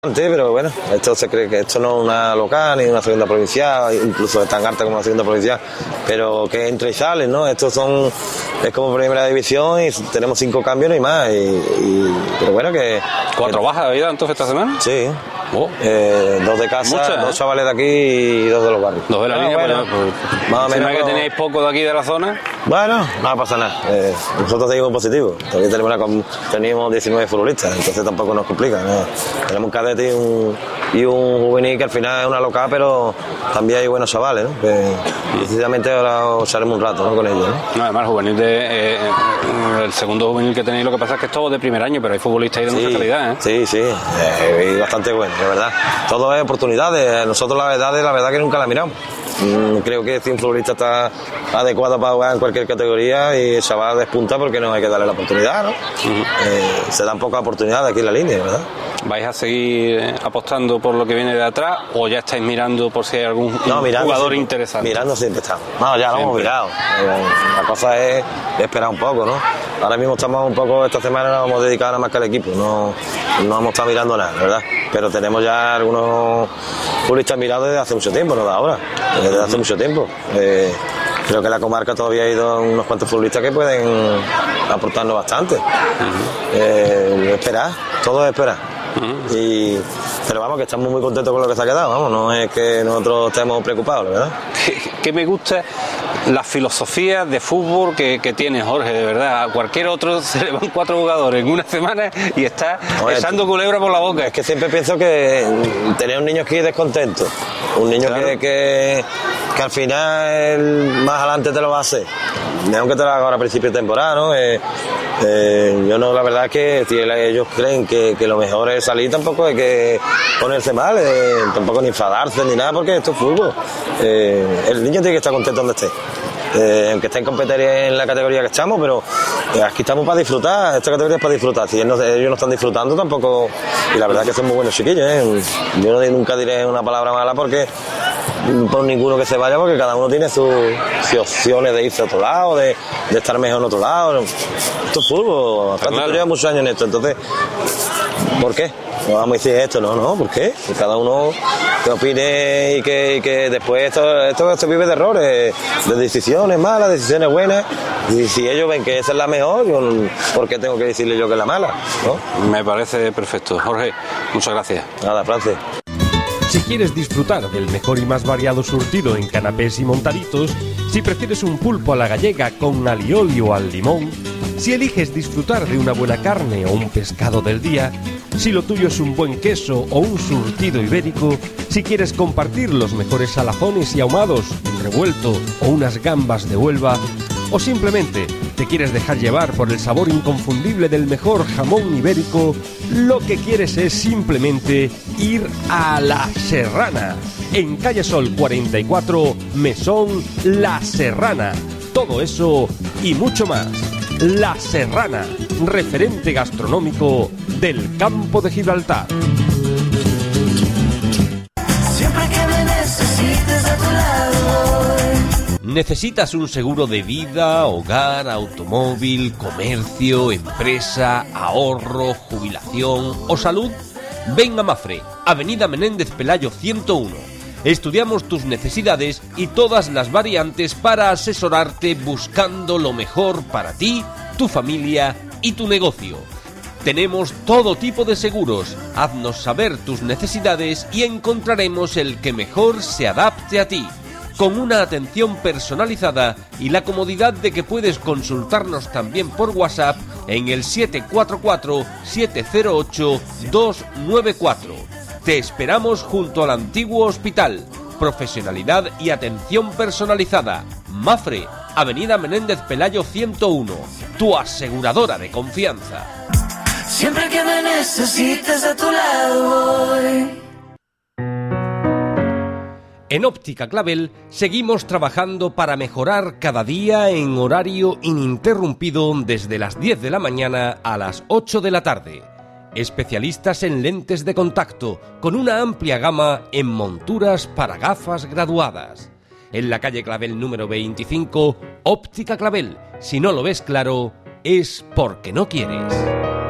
Pero bueno, esto se cree que esto no es una local ni una segunda provincial, incluso es tan alta como una segunda provincial, pero que entra y sale, ¿no? Estos es como primera división y tenemos 5 cambios y más. Pero bueno, que. 4 bajas de vida entonces esta semana. Sí. 2 de casa, Muchas, 2 chavales de aquí y 2 de los barrios. 2 de la línea, bueno, pues, más o menos que teníais poco de aquí de la zona. Bueno, no pasa nada. Nosotros seguimos positivos. Todavía teníamos 19 futbolistas, entonces tampoco nos complica, ¿no? Tenemos un cadete y un juvenil que al final es una local, pero también hay buenos chavales, ¿no? Que precisamente ahora usaremos un rato, ¿no? Con ellos, ¿no? No, además, juvenil el segundo juvenil que tenéis, lo que pasa es que es todo de primer año, pero hay futbolistas ahí de mucha calidad, ¿eh? Sí, y bastante bueno, de verdad. Todo es oportunidades. Nosotros la verdad que nunca la miramos. Creo que si un futbolista está adecuado para jugar en cualquier categoría y el chaval despunta porque no hay que darle la oportunidad, ¿no? Se dan pocas oportunidades aquí en la línea, ¿verdad? ¿Vais a seguir apostando por lo que viene de atrás o ya estáis mirando por si hay algún jugador interesante? Mirando siempre estamos. No, ya lo hemos mirado. La cosa es esperar un poco, ¿no? Ahora mismo estamos un poco, esta semana nos hemos dedicado nada más que al equipo, no hemos estado mirando nada, ¿verdad? Pero tenemos ya algunos futbolistas mirados desde hace mucho tiempo, no de ahora, desde hace mucho tiempo. Creo que la comarca todavía ha ido unos cuantos futbolistas que pueden aportarnos bastante. Esperar, todo es esperar. Pero vamos, que estamos muy contentos con lo que se ha quedado, vamos, no es que nosotros estemos preocupados, ¿verdad? Que me gusta la filosofía de fútbol que tiene Jorge, de verdad. A cualquier otro se le van 4 jugadores en una semana y está echando culebra por la boca. Es que siempre pienso que tener un niño aquí descontento, un niño claro. que al final más adelante te lo va a hacer, aunque te lo haga ahora a principio de temporada, ¿no? Yo no, la verdad es que si ellos creen que lo mejor es salir, tampoco hay que ponerse mal, tampoco ni enfadarse ni nada, porque esto es fútbol. El niño tiene que estar contento donde esté. Aunque esté en la categoría que estamos, pero aquí estamos para disfrutar, esta categoría es para disfrutar. Si ellos no están disfrutando tampoco, y la verdad es que son muy buenos chiquillos, Yo nunca diré una palabra mala porque por ninguno que se vaya, porque cada uno tiene sus opciones de irse a otro lado, de estar mejor en otro lado. Esto es fútbol, aparte tú llevas muchos años en esto, entonces ¿por qué? No vamos a decir esto, no, ¿por qué? Que cada uno que opine y que después esto se vive de errores, de decisiones malas, decisiones buenas, y si ellos ven que esa es la mejor, ¿por qué tengo que decirle yo que es la mala? ¿No? Me parece perfecto. Jorge, muchas gracias. Nada, Francis. Si quieres disfrutar del mejor y más variado surtido en canapés y montaditos, si prefieres un pulpo a la gallega con alioli o al limón, si eliges disfrutar de una buena carne o un pescado del día, si lo tuyo es un buen queso o un surtido ibérico, si quieres compartir los mejores salazones y ahumados, un revuelto o unas gambas de Huelva, o simplemente te quieres dejar llevar por el sabor inconfundible del mejor jamón ibérico, lo que quieres es simplemente ir a La Serrana, en Calle Sol 44, Mesón La Serrana. Todo eso y mucho más. La Serrana, referente gastronómico del campo de Gibraltar. Siempre que me necesites a tu lado. ¿Necesitas un seguro de vida, hogar, automóvil, comercio, empresa, ahorro, jubilación o salud? Ven a Mafre, Avenida Menéndez Pelayo 101. Estudiamos tus necesidades y todas las variantes para asesorarte buscando lo mejor para ti, tu familia y tu negocio. Tenemos todo tipo de seguros. Haznos saber tus necesidades y encontraremos el que mejor se adapte a ti, con una atención personalizada y la comodidad de que puedes consultarnos también por WhatsApp en el 744-708-294. Te esperamos junto al antiguo hospital. Profesionalidad y atención personalizada. Mafre, Avenida Menéndez Pelayo 101. Tu aseguradora de confianza. Siempre que me necesites a tu lado voy. En Óptica Clavel seguimos trabajando para mejorar cada día en horario ininterrumpido desde las 10 de la mañana a las 8 de la tarde. Especialistas en lentes de contacto, con una amplia gama en monturas para gafas graduadas. En la calle Clavel número 25, Óptica Clavel. Si no lo ves claro, es porque no quieres.